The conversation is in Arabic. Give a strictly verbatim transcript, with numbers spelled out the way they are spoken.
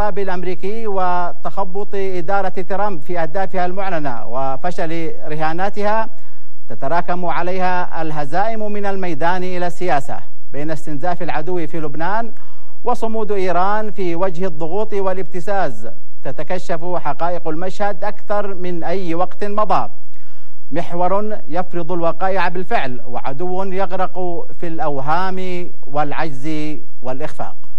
الأمريكي وتخبط إدارة ترامب في أهدافها المعلنة وفشل رهاناتها تتراكم عليها الهزائم من الميدان إلى السياسة بين استنزاف العدو في لبنان وصمود إيران في وجه الضغوط والابتزاز. تتكشف حقائق المشهد أكثر من أي وقت مضى، محور يفرض الوقائع بالفعل وعدو يغرق في الأوهام والعجز والإخفاق.